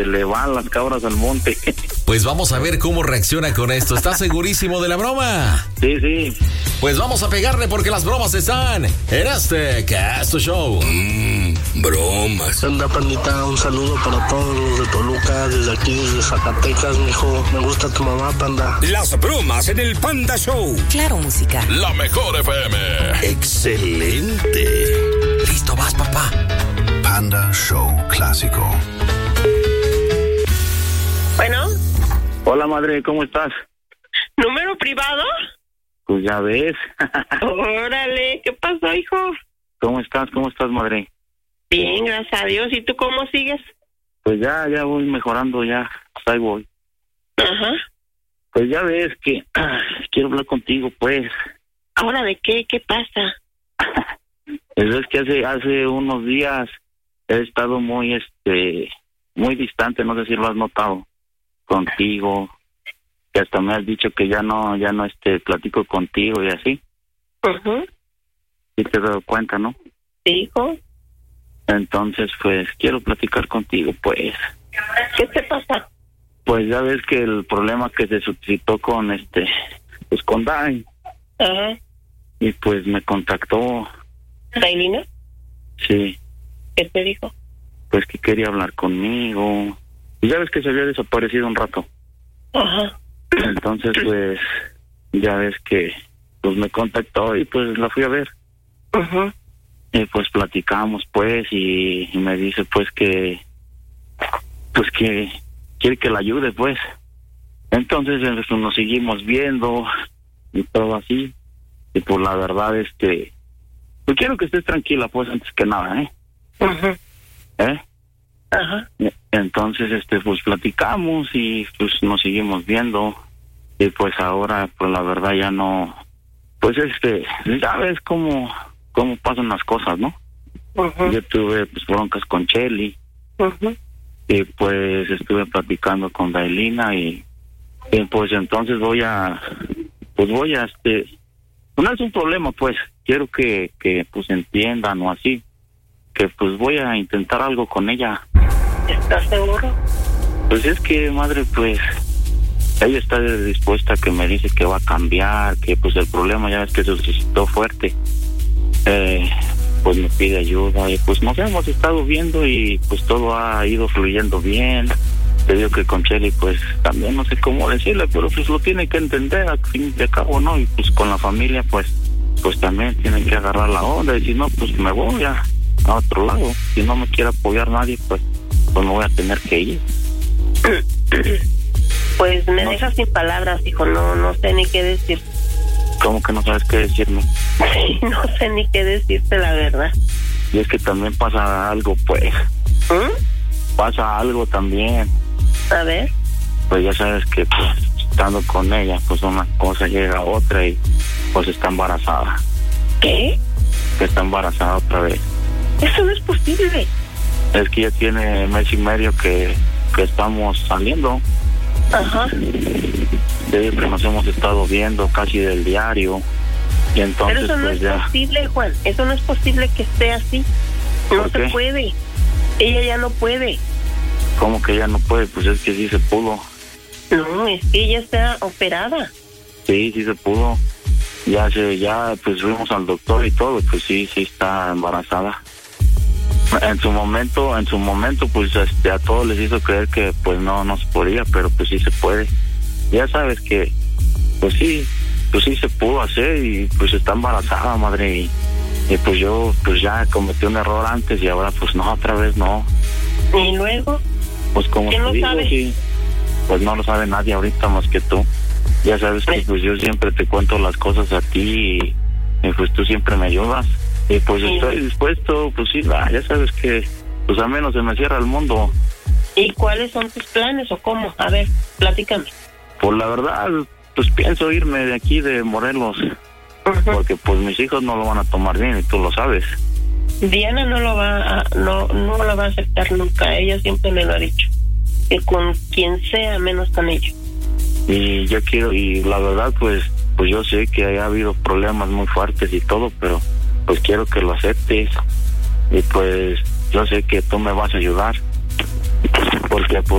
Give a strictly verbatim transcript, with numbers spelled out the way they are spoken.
Se le van las cabras al monte. Pues vamos a ver cómo reacciona con esto. ¿Estás segurísimo de la broma? Sí, sí. Pues vamos a pegarle porque las bromas están en este Casto Show. Mmm, bromas. Anda, pandita, un saludo para todos los de Toluca, desde aquí, desde Zacatecas, mijo. Me gusta tu mamá, Panda. Las bromas en el Panda Show. Claro, música. La mejor F M. Excelente. ¿Listo vas, papá? Panda Show Clásico. Bueno. Hola, madre, ¿cómo estás? ¿Número privado? Pues ya ves. Órale, ¿qué pasó, hijo? ¿Cómo estás? ¿Cómo estás, madre? Bien, gracias a Dios. ¿Y tú cómo sigues? Pues ya, ya voy mejorando, ya. Pues ahí voy. Ajá. Pues ya ves que ah, quiero hablar contigo, pues. ¿Ahora de qué? ¿Qué pasa? Pues es que hace, hace unos días he estado muy, este, muy distante, no sé si lo has notado, contigo, que hasta me has dicho que ya no, ya no, este, platico contigo y así. Ajá. Sí te has dado cuenta, ¿no? Sí, hijo. Entonces, pues, quiero platicar contigo, pues. ¿Qué te pasa? Pues ya ves que el problema que se suscitó con, este, pues con Dai. Ajá. Y pues me contactó. ¿Dailina? Sí. ¿Qué te dijo? Pues que quería hablar conmigo. Y ya ves que se había desaparecido un rato. Ajá. Entonces, pues, ya ves que pues me contactó y pues la fui a ver. Ajá. Y pues platicamos, pues, y, y me dice, pues, que, pues, que quiere que la ayude, pues. Entonces, pues, nos seguimos viendo y todo así. Y pues, la verdad, este, pues quiero que estés tranquila, pues, antes que nada, ¿eh? Ajá. ¿Eh? Ajá. Entonces, este, pues, platicamos y, pues, nos seguimos viendo. Y pues, ahora, pues, la verdad, ya no, pues, este, ya ves cómo... cómo pasan las cosas, ¿no? Uh-huh. Yo tuve pues broncas con Chely. Uh-huh. Y pues estuve platicando con Dailina y, y pues entonces voy a pues voy a este no es un problema, pues quiero que, que pues entiendan o así que pues voy a intentar algo con ella. ¿Estás seguro? Pues es que, madre, pues ella está dispuesta, que me dice que va a cambiar, que pues el problema ya es que se suscitó fuerte. Eh, pues me pide ayuda y pues nos hemos estado viendo y pues todo ha ido fluyendo bien. Te digo que con Chely pues también no sé cómo decirle, pero pues lo tiene que entender al fin de cabo, ¿no? Y pues con la familia pues pues también tienen que agarrar la onda y si no pues me voy a, a otro lado. Si no me quiere apoyar nadie pues pues me voy a tener que ir. Pues me no. dejas sin palabras, hijo, no no sé ni qué decir. ¿Cómo que no sabes qué decirme? No sé ni qué decirte, la verdad. Y es que también pasa algo, pues. ¿Mm? Pasa algo también. A ver. Pues ya sabes que, pues, estando con ella, pues una cosa llega a otra y, pues, está embarazada. ¿Qué? Que está embarazada otra vez. Eso no es posible. Es que ya tiene mes y medio que, que estamos saliendo. Ajá. Desde que nos hemos estado viendo casi del diario. Y entonces, pero eso no pues, es ya... posible, Juan. Eso no es posible que esté así. No se puede. Ella ya no puede. ¿Cómo que ella no puede? Pues es que sí se pudo. No, es que ella está operada. Sí, sí se pudo. Ya se, ya pues fuimos al doctor y todo, pues sí, sí está embarazada. En su momento, en su momento, pues este, a todos les hizo creer que pues no, no se podía, pero pues sí se puede. Ya sabes que, pues sí, pues sí se pudo hacer y pues está embarazada, madre, y, y pues yo pues ya cometí un error antes y ahora pues no, otra vez no. ¿Y luego? Pues como ¿quién lo te digo, sabe? Sí, pues no lo sabe nadie ahorita más que tú. Ya sabes que pues yo siempre te cuento las cosas a ti y, y pues tú siempre me ayudas. Y pues sí. Estoy dispuesto, pues sí, va, ya sabes que pues al menos se me cierra el mundo. ¿Y cuáles son tus planes o cómo? A ver, platícame. Pues la verdad, pues pienso irme de aquí, de Morelos, uh-huh. porque pues mis hijos no lo van a tomar bien y tú lo sabes. Diana no lo va a, no, no lo va a aceptar nunca, ella siempre me lo ha dicho, que con quien sea, menos con ella. Y yo quiero, y la verdad pues, pues yo sé que ha habido problemas muy fuertes y todo, pero pues quiero que lo aceptes y pues yo sé que tú me vas a ayudar. Porque porque pues